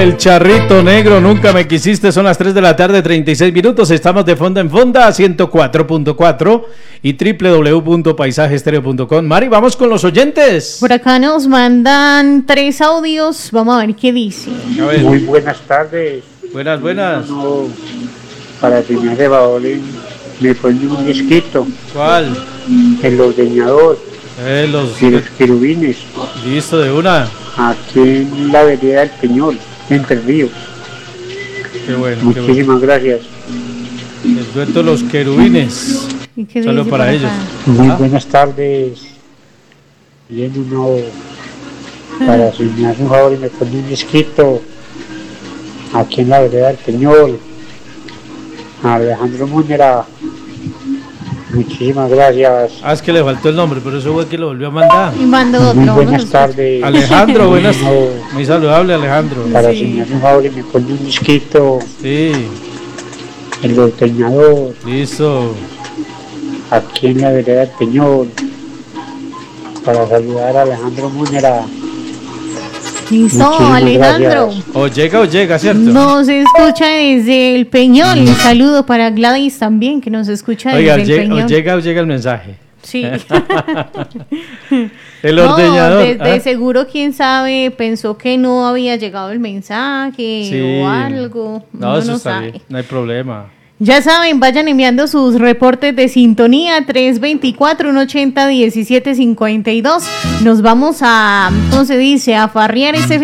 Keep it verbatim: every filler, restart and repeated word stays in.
El charrito negro, nunca me quisiste, son las tres de la tarde, treinta y seis minutos, estamos de Fonda en Fonda, ciento cuatro punto cuatro y doble u doble u doble u punto paisaje estéreo punto com. Mari, vamos con los oyentes. Por acá nos mandan tres audios, vamos a ver qué dice. A ver. Muy buenas tardes. Buenas, buenas. No, para señor de Baolín, me pone un disquito, ¿Cuál? el ordeñador Eh, los... y los querubines, Listo, de una. aquí en la vereda del Peñol, Entre Ríos. Qué bueno, qué bueno. Muchísimas gracias. El dueto Los Querubines. ¿Y qué Saludos dice para por ellos. acá? Muy Ah. buenas tardes. Bien, uno para si me hace un favor y me pone un disquito aquí en la vereda del Peñol, Alejandro Múnera. Muchísimas gracias. Ah, es que le faltó el nombre, pero eso fue que lo volvió a mandar. Y mando otro. Muy vamos buenas a- tardes. Alejandro, buenas. No, Muy saludable, Alejandro. para Sí. si me hace un favor y me pone un disquito, Sí, el ordeñador, listo. aquí en la vereda del Peñol, para saludar a Alejandro Múnera. Listo, Muchísimas Alejandro. gracias. O llega o llega, ¿cierto? Nos escucha desde el Peñol. Un saludo para Gladys también, que nos escucha Oiga, desde el llega, o Peñol. llega o llega el mensaje. Sí. El No, ordeñador. de, de ¿ah? seguro, quién sabe, pensó que no había llegado el mensaje Sí. o algo. No, Uno eso no está sabe. bien, no hay problema. Ya saben, vayan enviando sus reportes de sintonía tres veinticuatro, uno ochenta, diecisiete cincuenta y dos. Nos vamos a, ¿cómo se dice? A farrear este